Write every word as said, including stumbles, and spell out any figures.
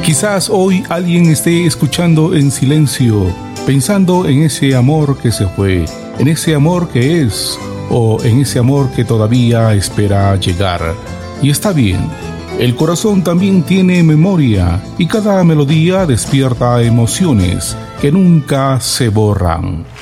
Quizás hoy alguien esté escuchando en silencio, pensando en ese amor que se fue, en ese amor que es, o en ese amor que todavía espera llegar. Y está bien, el corazón también tiene memoria y cada melodía despierta emociones que nunca se borran.